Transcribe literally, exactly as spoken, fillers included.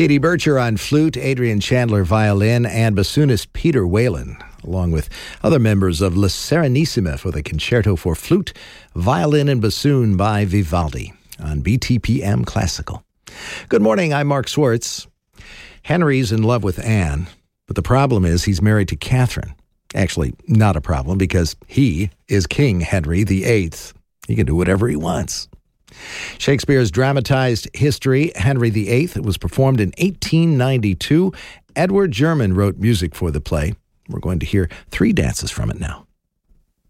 Katie Bircher on flute, Adrian Chandler violin, and bassoonist Peter Whalen, along with other members of La Serenissima for the Concerto for Flute, Violin, and Bassoon by Vivaldi on B T P M Classical. Good morning, I'm Mark Swartz. Henry's in love with Anne, but the problem is he's married to Catherine. Actually, not a problem, because he is King Henry the Eighth. He can do whatever he wants. Shakespeare's dramatized history, Henry the Eighth, was performed in eighteen ninety-two. Edward German wrote music for the play. We're going to hear three dances from it now.